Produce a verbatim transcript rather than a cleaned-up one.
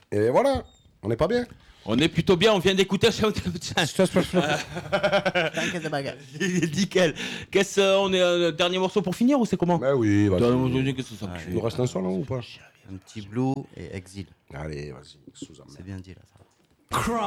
Et voilà, on n'est pas bien. On est plutôt bien, on vient d'écouter. Nickel. Qu'est-ce euh, on est euh, dernier morceau pour finir ou c'est comment? Bah oui, vas-y. Dernier morceau, qu'est-ce que ça Il nous reste un son là ou pas? Un petit blue et exil. Allez, vas-y, sous-amène. C'est bien dit là, ça va.